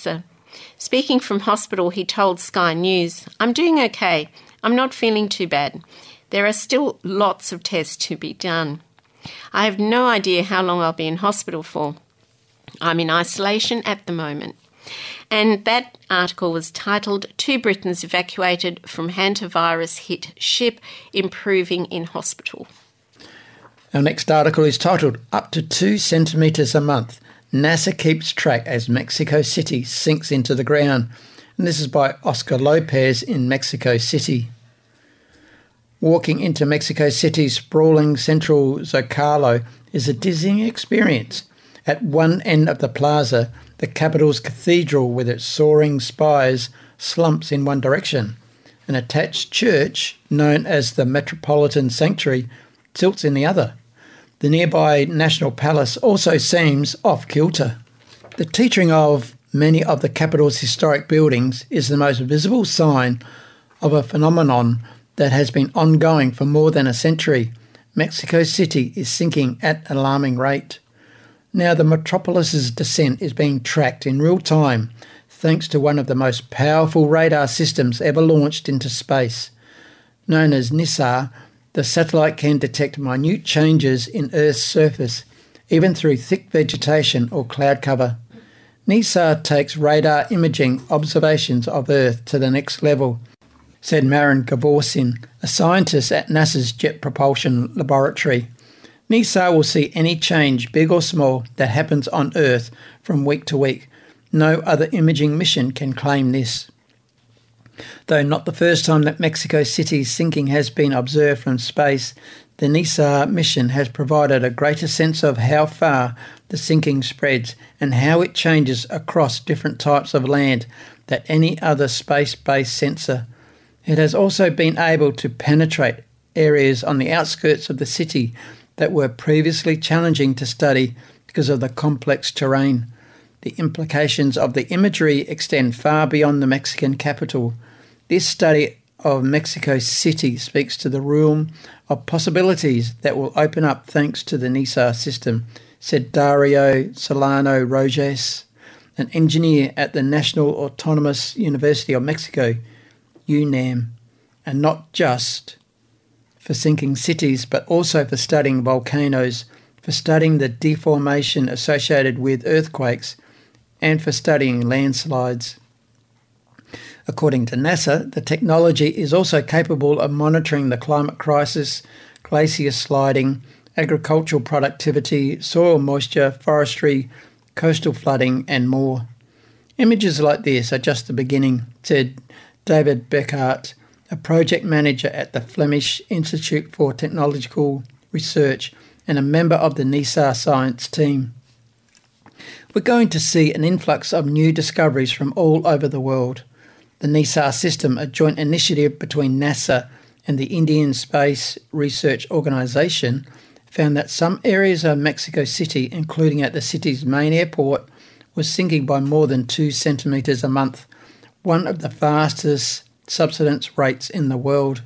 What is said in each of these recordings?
cancer. Speaking from hospital, he told Sky News, "I'm doing okay. I'm not feeling too bad. There are still lots of tests to be done. I have no idea how long I'll be in hospital for. I'm in isolation at the moment." And that article was titled, "Two Britons Evacuated from Hantavirus-Hit Ship Improving in Hospital." Our next article is titled, "Up to 2 centimetres a month. NASA keeps track as Mexico City sinks into the ground." And this is by Oscar Lopez in Mexico City. Walking into Mexico City's sprawling central Zocalo is a dizzying experience. At one end of the plaza, the capital's cathedral with its soaring spires slumps in one direction. An attached church, known as the Metropolitan Sanctuary, tilts in the other. The nearby National Palace also seems off-kilter. The teetering of many of the capital's historic buildings is the most visible sign of a phenomenon that has been ongoing for more than a century. Mexico City is sinking at an alarming rate. Now the metropolis's descent is being tracked in real time thanks to one of the most powerful radar systems ever launched into space. Known as NISAR, the satellite can detect minute changes in Earth's surface, even through thick vegetation or cloud cover. NISAR takes radar imaging observations of Earth to the next level, said Marin Gavorsin, a scientist at NASA's Jet Propulsion Laboratory. NISAR will see any change, big or small, that happens on Earth from week to week. No other imaging mission can claim this. Though not the first time that Mexico City's sinking has been observed from space, the NISAR mission has provided a greater sense of how far the sinking spreads and how it changes across different types of land than any other space-based sensor. It has also been able to penetrate areas on the outskirts of the city that were previously challenging to study because of the complex terrain. The implications of the imagery extend far beyond the Mexican capital. This study of Mexico City speaks to the realm of possibilities that will open up thanks to the NISAR system, said Dario Solano Rojas, an engineer at the National Autonomous University of Mexico, UNAM, and not just for sinking cities, but also for studying volcanoes, for studying the deformation associated with earthquakes, and for studying landslides. According to NASA, the technology is also capable of monitoring the climate crisis, glacier sliding, agricultural productivity, soil moisture, forestry, coastal flooding, and more. Images like this are just the beginning, said David Beckart, a project manager at the Flemish Institute for Technological Research and a member of the NISAR science team. We're going to see an influx of new discoveries from all over the world. The NISAR system, a joint initiative between NASA and the Indian Space Research Organisation, found that some areas of Mexico City, including at the city's main airport, was sinking by more than 2 centimetres a month, one of the fastest subsidence rates in the world.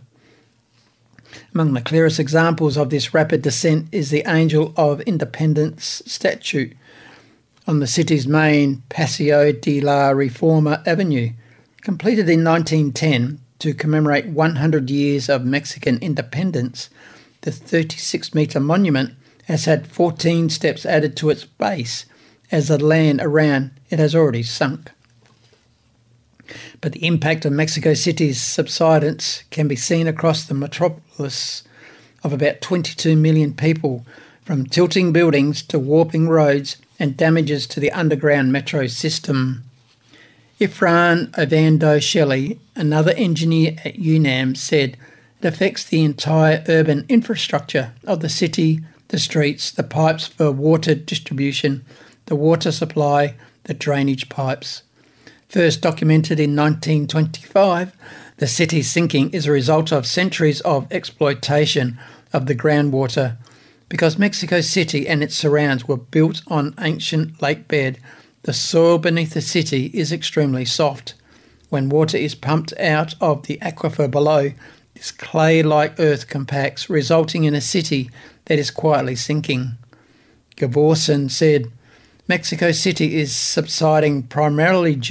Among the clearest examples of this rapid descent is the Angel of Independence statue on the city's main Paseo de la Reforma Avenue. Completed in 1910 to commemorate 100 years of Mexican independence, the 36-metre monument has had 14 steps added to its base as the land around it has already sunk. But the impact of Mexico City's subsidence can be seen across the metropolis of about 22 million people, from tilting buildings to warping roads and damages to the underground metro system. Ifran Ovando Shelley, another engineer at UNAM, said it affects the entire urban infrastructure of the city, the streets, the pipes for water distribution, the water supply, the drainage pipes. First documented in 1925, the city's sinking is a result of centuries of exploitation of the groundwater. Because Mexico City and its surrounds were built on ancient lake bed, the soil beneath the city is extremely soft. When water is pumped out of the aquifer below, this clay-like earth compacts, resulting in a city that is quietly sinking. Gavorsin said, Mexico City is subsiding primarily